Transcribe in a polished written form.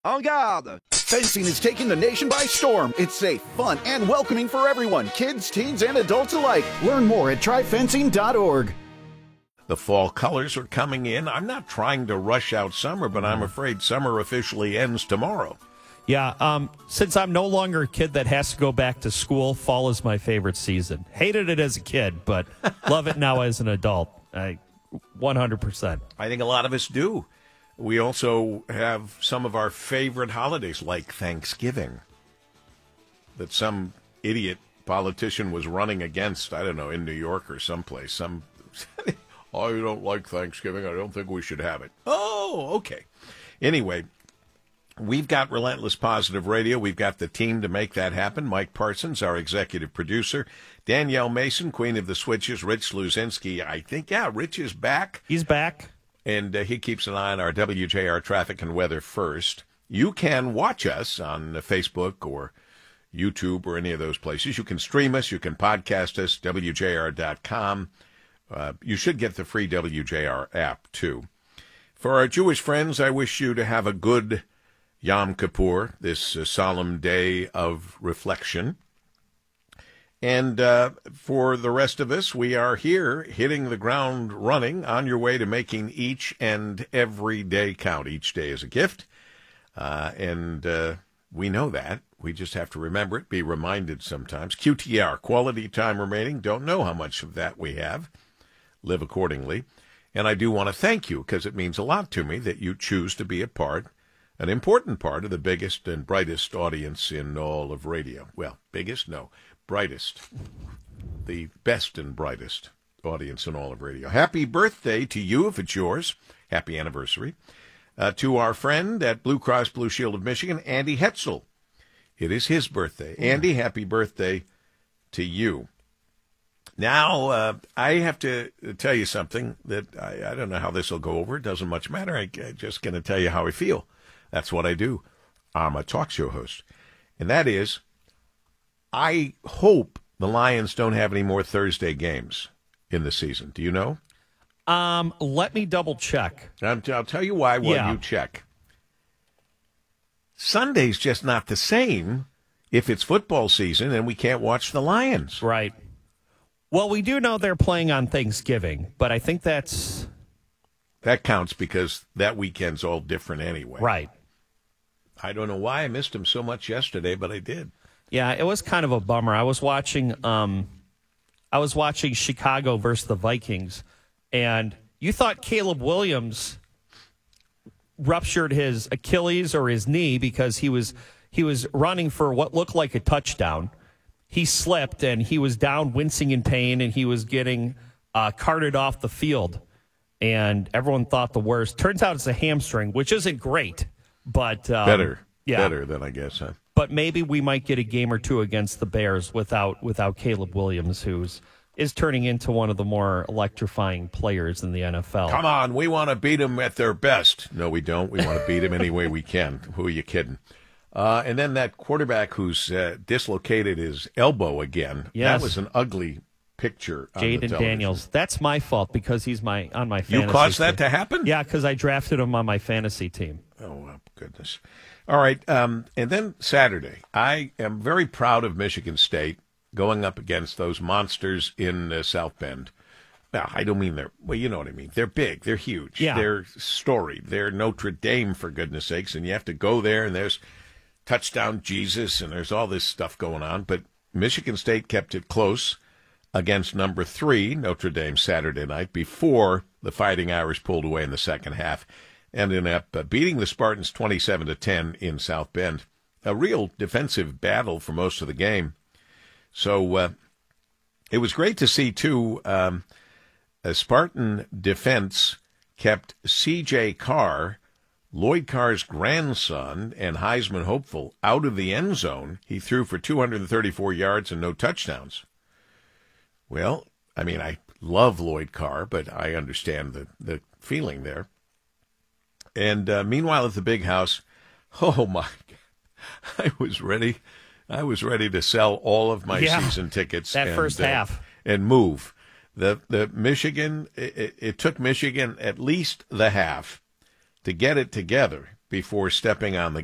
En garde! Fencing is taking the nation by storm. It's safe, fun, and welcoming for everyone, kids, teens, and adults alike. Learn more at tryfencing.org. The fall colors are coming in. I'm not trying to rush out summer, but I'm afraid summer officially ends tomorrow. Yeah, since I'm no longer a kid that has to go back to school, fall is my favorite season. Hated it as a kid, but love it now as an adult. 100%. I think a lot of us do. We also have some of our favorite holidays, like Thanksgiving, that some idiot politician was running against, I don't know, in New York or someplace. I don't like Thanksgiving. I don't think we should have it. Oh, okay. Anyway, we've got Relentless Positive Radio. We've got the team to make that happen. Mike Parsons, our executive producer. Danielle Mason, Queen of the Switches. Rich Luzinski. I think, Rich is back. He's back. And he keeps an eye on our WJR traffic and weather first. You can watch us on Facebook or YouTube or any of those places. You can stream us. You can podcast us, WJR.com. You should get the free WJR app, too. For our Jewish friends, I wish you to have a good Yom Kippur, this solemn day of reflection. And for the rest of us, we are here hitting the ground running on your way to making each and every day count. Each day is a gift. And we know that. We just have to remember it, be reminded sometimes. QTR, quality time remaining. Don't know how much of that we have. Live accordingly. And I do want to thank you because it means a lot to me that you choose to be an important part of the biggest and brightest audience in all of radio. Well, biggest? No. Brightest. The best and brightest audience in all of radio. Happy birthday to you if it's yours. Happy anniversary. To our friend at Blue Cross Blue Shield of Michigan, Andy Hetzel. It is his birthday. Andy, happy birthday to you. Now, I have to tell you something that I don't know how this will go over. It doesn't much matter. I'm just going to tell you how I feel. That's what I do. I'm a talk show host. And that is, I hope the Lions don't have any more Thursday games in the season. Do you know? Let me double check. I'll tell you why while you check. Sunday's just not the same if it's football season and we can't watch the Lions. Right. Well, we do know they're playing on Thanksgiving, but I think that counts because that weekend's all different anyway. Right. I don't know why I missed him so much yesterday, but I did. Yeah, it was kind of a bummer. I was watching Chicago versus the Vikings, and you thought Caleb Williams ruptured his Achilles or his knee because he was running for what looked like a touchdown. He slipped, and he was down wincing in pain, and he was getting carted off the field. And everyone thought the worst. Turns out it's a hamstring, which isn't great, but better than I guess. Huh? But maybe we might get a game or two against the Bears without Caleb Williams, who is turning into one of the more electrifying players in the NFL. Come on, we want to beat them at their best. No, we don't. We want to beat them any way we can. Who are you kidding? And then that quarterback who's dislocated his elbow again. Yes. That was an ugly picture on the Jaden television. Daniels. That's my fault because he's on my fantasy You caused team. that to happen? Yeah, because I drafted him on my fantasy team. Oh, goodness. All right, and then Saturday. I am very proud of Michigan State going up against those monsters in South Bend. Well, I don't mean you know what I mean. They're big. They're huge. Yeah. They're storied. They're Notre Dame, for goodness sakes, and you have to go there, and there's touchdown Jesus, and there's all this stuff going on. But Michigan State kept it close against number 3, Notre Dame, Saturday night, before the Fighting Irish pulled away in the second half. Ended up beating the Spartans 27-10 in South Bend. A real defensive battle for most of the game. So it was great to see, too, a Spartan defense kept C.J. Carr, Lloyd Carr's grandson and Heisman hopeful, out of the end zone. He threw for 234 yards and no touchdowns. Well, I mean, I love Lloyd Carr, but I understand the feeling there. And meanwhile, at the big house, oh my God, I was ready to sell all of my season tickets. That first half. And move. The Michigan, it took Michigan at least the half to get it together before stepping on the